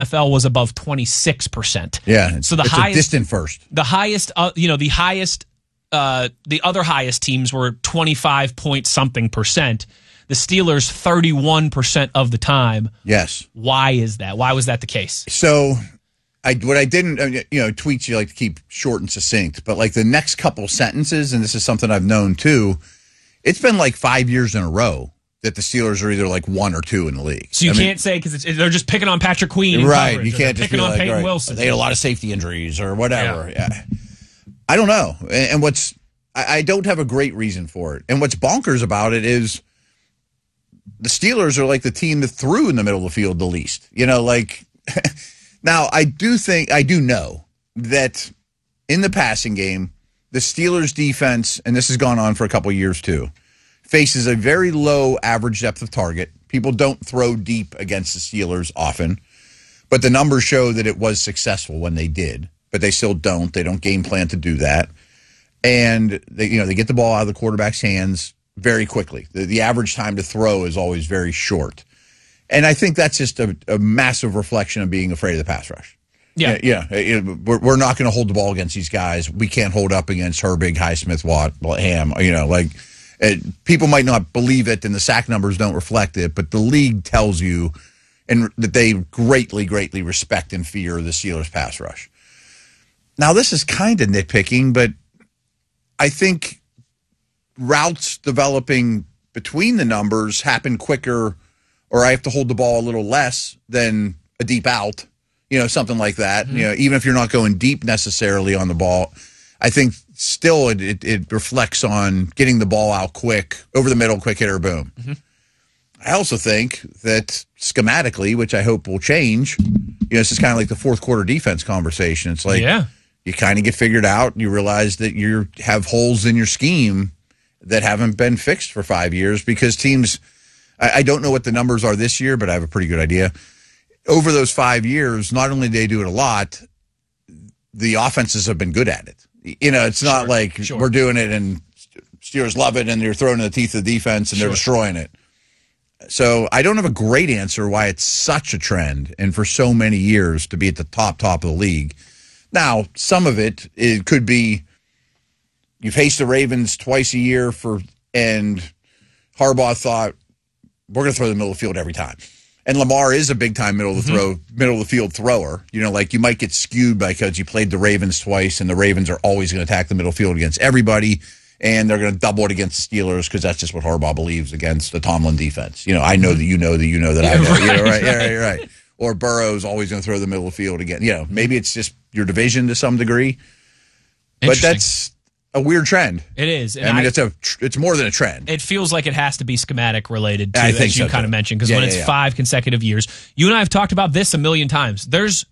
NFL was above 26%. Yeah, so the it's highest, a distant first. The highest, the other highest teams were 25 point something percent. The Steelers 31% of the time. Yes. Why is that? Why was that the case? So, tweets you like to keep short and succinct, but like the next couple sentences, and this is something I've known too. It's been like 5 years in a row that the Steelers are either like 1 or 2 in the league. So you can't say because they're just picking on Patrick Queen, right? You can't just picking on like, Peyton right, Wilson. They had a lot of safety injuries or whatever. Yeah. I don't know, and I don't have a great reason for it. And what's bonkers about it is the Steelers are like the team that threw in the middle of the field the least. Now I do know that in the passing game, the Steelers defense, and this has gone on for a couple of years too, faces a very low average depth of target. People don't throw deep against the Steelers often, but the numbers show that it was successful when they did, but they still don't. They don't game plan to do that. And they get the ball out of the quarterback's hands very quickly. The average time to throw is always very short. And I think that's just a massive reflection of being afraid of the pass rush. Yeah. We're not going to hold the ball against these guys. We can't hold up against Herbig, Highsmith, Watt, Ham. People might not believe it, and the sack numbers don't reflect it, but the league tells you and that they greatly, greatly respect and fear the Steelers' pass rush. Now, this is kind of nitpicking, but I think routes developing between the numbers happen quicker, or I have to hold the ball a little less than a deep out, something like that. Mm-hmm. Even if you're not going deep necessarily on the ball, I think still it reflects on getting the ball out quick, over the middle, quick hitter, boom. Mm-hmm. I also think that schematically, which I hope will change, this is kind of like the fourth quarter defense conversation. It's like you kind of get figured out, and you realize that you have holes in your scheme that haven't been fixed for 5 years because teams, I don't know what the numbers are this year, but I have a pretty good idea. Over those 5 years, not only do they do it a lot, the offenses have been good at it. It's not like we're doing it and Steelers love it and they're throwing in the teeth of the defense and they're destroying it. So I don't have a great answer why it's such a trend and for so many years to be at the top of the league. Now, some of it could be you face the Ravens twice a year and Harbaugh thought we're going to throw the middle of the field every time. And Lamar is a big-time middle of the field thrower. You might get skewed because you played the Ravens twice, and the Ravens are always going to attack the middle field against everybody, and they're going to double it against the Steelers because that's just what Harbaugh believes against the Tomlin defense. I know that you know that I know. Right. Yeah, right. Or Burrow's always going to throw the middle of the field again. Maybe it's just your division to some degree, but that's a weird trend. It is. And it's more than a trend. It feels like it has to be schematic related, too, I think as you kind of mentioned, because when it's 5 consecutive years, you and I have talked about this a million times. There's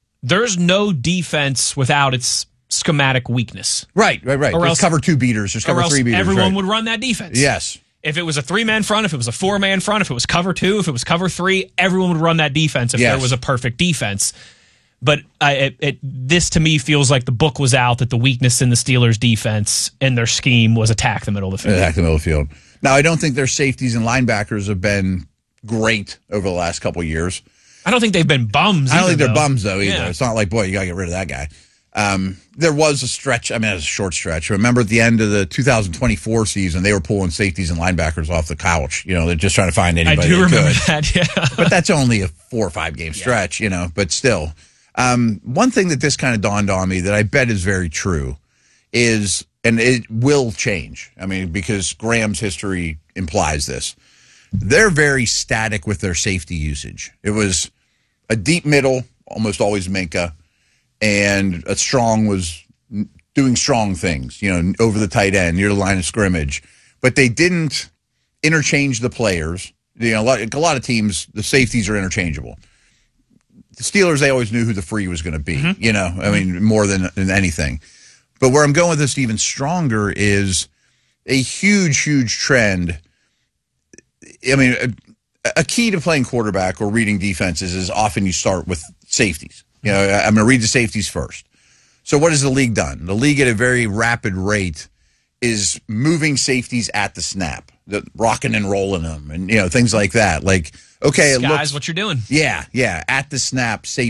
no defense without its schematic weakness. Right. There's cover 2 beaters. There's cover 3 beaters. Everyone would run that defense. Yes. If it was a 3-man front, if it was a 4-man front, if it was cover 2, if it was cover 3, everyone would run that defense if there was a perfect defense. But this to me feels like the book was out that the weakness in the Steelers' defense and their scheme was attack the middle of the field. Attack the middle of the field. Now, I don't think their safeties and linebackers have been great over the last couple of years. I don't think they've been bums. I don't think they're bums, though, either. Yeah. It's not like, boy, you got to get rid of that guy. There was a stretch. It was a short stretch. Remember at the end of the 2024 season, they were pulling safeties and linebackers off the couch. They're just trying to find anybody. I do remember that, yeah. But that's only a 4 or 5 game stretch, but still. One thing that this kind of dawned on me that I bet is very true is, and it will change, because Graham's history implies this, they're very static with their safety usage. It was a deep middle, almost always Minka, and a strong was doing strong things, over the tight end, near the line of scrimmage. But they didn't interchange the players. A lot of teams, the safeties are interchangeable. The Steelers, they always knew who the free was going to be, more than anything. But where I'm going with this even stronger is a huge, huge trend. A key to playing quarterback or reading defenses is often you start with safeties. I'm going to read the safeties first. So what has the league done? The league at a very rapid rate is moving safeties at the snap, rocking and rolling them, and things like that. Like Okay, Guys, what you're doing. Yeah. At the snap, safety.